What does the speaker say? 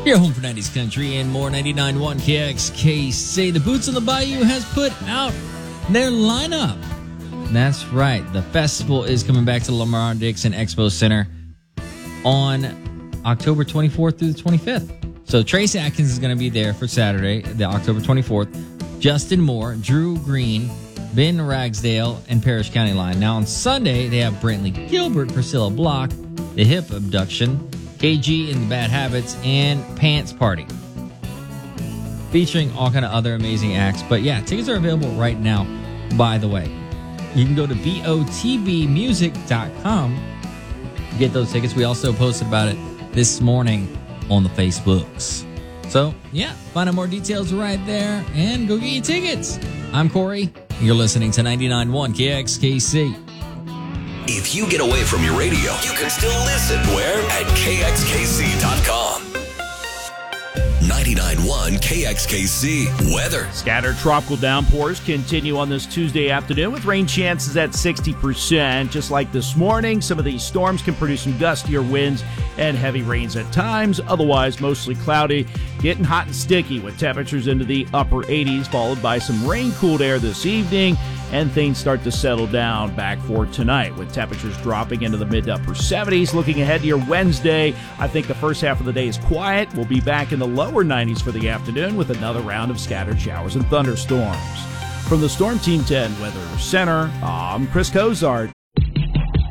Your home for 90s country and more. 99.1 KXKC. The Boots on the Bayou has put out their lineup. That's right. The festival is coming back to the Lamar Dixon Expo Center on October 24th through the 25th. So Trace Atkins is going to be there for Saturday, the October 24th. Justin Moore, Drew Green, Ben Ragsdale, and Parrish County Line. Now on Sunday, they have Brantley Gilbert, Priscilla Block, The Hip Abduction, KG and the Bad Habits, and Pants Party. Featuring all kind of other amazing acts. But yeah, tickets are available right now, by the way. You can go to botbmusic.com to get those tickets. We also posted about it this morning on the Facebooks. So yeah, find out more details right there and go get your tickets. I'm Corey. You're listening to 99.1 KXKC. If you get away from your radio, you can still listen where? At KXKC.com. 99.1 KXKC weather. Scattered tropical downpours continue on this Tuesday afternoon with rain chances at 60%. Just like this morning, some of these storms can produce some gustier winds and heavy rains at times. Otherwise, mostly cloudy, getting hot and sticky with temperatures into the upper 80s, followed by some rain-cooled air this evening. And things start to settle down back for tonight with temperatures dropping into the mid to upper 70s. Looking ahead to your Wednesday, I think the first half of the day is quiet. We'll be back in the lower 90s for the afternoon with another round of scattered showers and thunderstorms. From the Storm Team 10 Weather Center, I'm Chris Cozart.